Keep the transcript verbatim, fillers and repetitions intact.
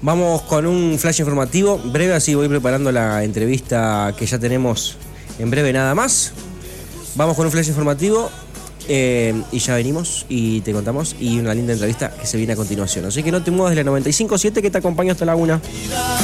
Vamos con un flash informativo breve, así voy preparando la entrevista que ya tenemos en breve nada más. Vamos con un flash informativo eh, y ya venimos y te contamos, y una linda entrevista que se viene a continuación. Así que no te muevas de la noventa y cinco punto siete, que te acompaño hasta la una.